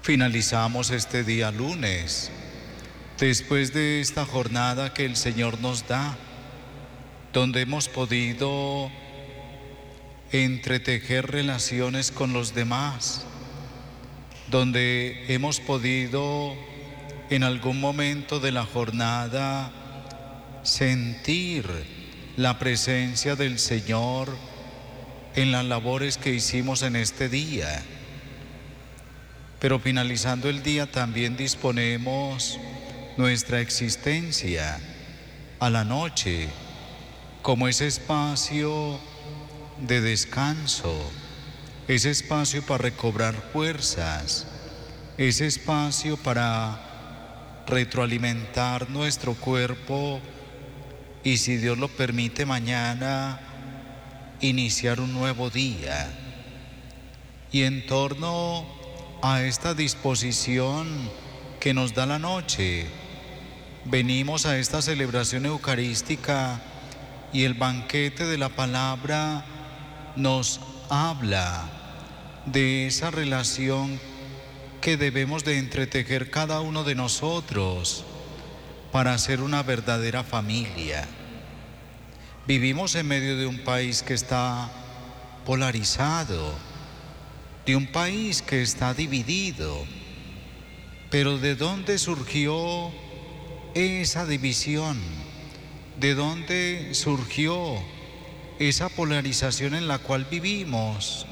Finalizamos este día lunes, después de esta jornada que el Señor nos da, donde hemos podido entretejer relaciones con los demás, donde hemos podido en algún momento de la jornada sentir la presencia del Señor en las labores que hicimos en este día. Pero finalizando el día también disponemos nuestra existencia a la noche como ese espacio de descanso, ese espacio para recobrar fuerzas, ese espacio para retroalimentar nuestro cuerpo y, si Dios lo permite, mañana iniciar un nuevo día. Y en torno a esta disposición que nos da la noche, venimos a esta celebración eucarística y el banquete de la palabra nos habla de esa relación que debemos de entretejer cada uno de nosotros para ser una verdadera familia. Vivimos en medio de un país que está polarizado, de un país que está dividido. Pero ¿de dónde surgió esa división? ¿De dónde surgió esa polarización en la cual vivimos?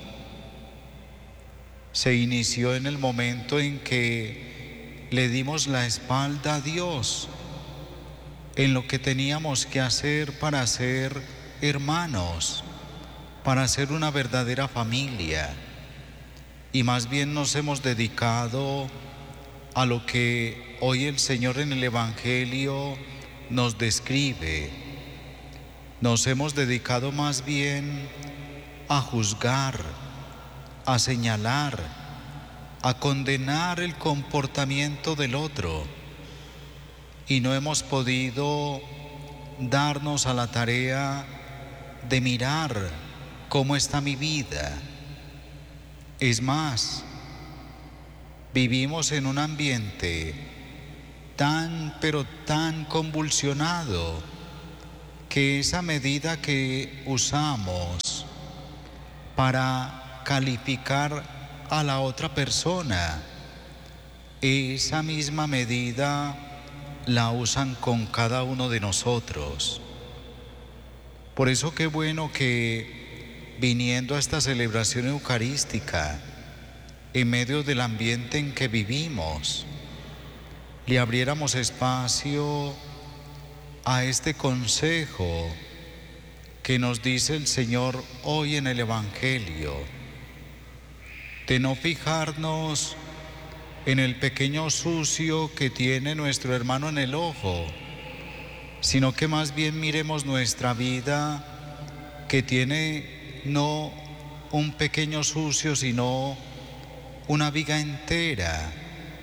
Se inició en el momento en que le dimos la espalda a Dios, en lo que teníamos que hacer para ser hermanos, para ser una verdadera familia. Y más bien nos hemos dedicado a lo que hoy el Señor en el Evangelio nos describe. Nos hemos dedicado más bien a juzgar, a señalar, a condenar el comportamiento del otro, y no hemos podido darnos a la tarea de mirar cómo está mi vida. Es más, vivimos en un ambiente pero tan convulsionado, que esa medida que usamos para calificar a la otra persona, esa misma medida la usan con cada uno de nosotros. Por eso qué bueno que viniendo a esta celebración eucarística, en medio del ambiente en que vivimos, le abriéramos espacio a este consejo que nos dice el Señor hoy en el Evangelio, de no fijarnos en el pequeño sucio que tiene nuestro hermano en el ojo, sino que más bien miremos nuestra vida, que tiene no un pequeño sucio, sino una viga entera,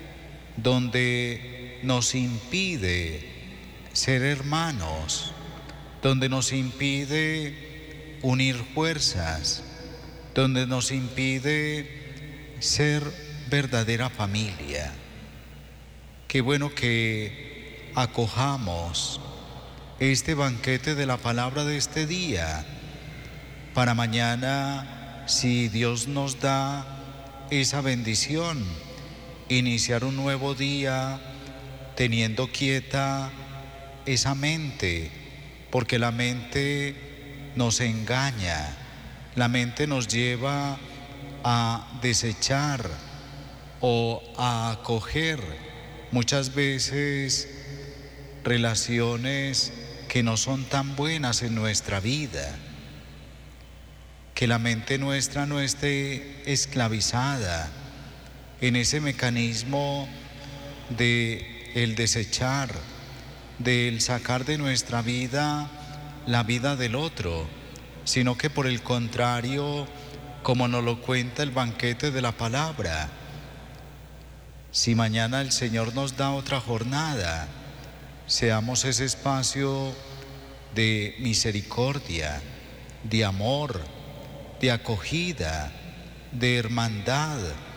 donde nos impide ser hermanos, donde nos impide unir fuerzas, donde nos impide ser verdadera familia. Qué bueno que acojamos este banquete de la palabra de este día, para mañana, si Dios nos da esa bendición, iniciar un nuevo día teniendo quieta esa mente, porque la mente nos engaña, la mente nos lleva a desechar o a acoger muchas veces relaciones que no son tan buenas en nuestra vida. Que la mente nuestra no esté esclavizada en ese mecanismo de el desechar, de el sacar de nuestra vida la vida del otro, sino que por el contrario, como nos lo cuenta el banquete de la palabra, si mañana el Señor nos da otra jornada, seamos ese espacio de misericordia, de amor, de acogida, de hermandad,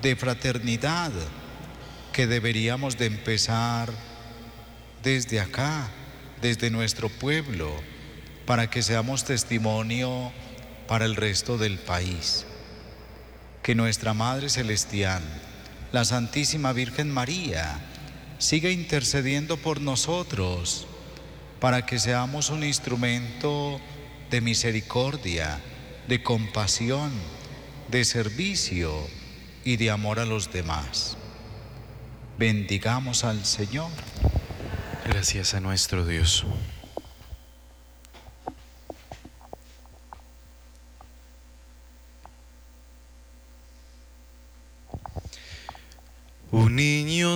de fraternidad que deberíamos de empezar desde acá, desde nuestro pueblo, para que seamos testimonio para el resto del país. Que nuestra Madre Celestial, la Santísima Virgen María, siga intercediendo por nosotros, para que seamos un instrumento de misericordia, de compasión, de servicio y de amor a los demás. Bendigamos al Señor. Gracias a nuestro Dios.